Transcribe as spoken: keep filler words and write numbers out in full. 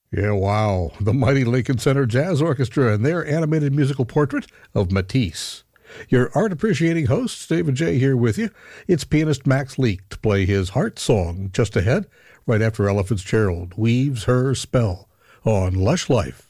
Yeah, wow. The mighty Lincoln Center Jazz Orchestra and their animated musical portrait of Matisse. Your art-appreciating host, David J. here with you. It's pianist Max Leake to play his Heart Song just ahead, right after Ella Fitzgerald weaves her spell on Lush Life.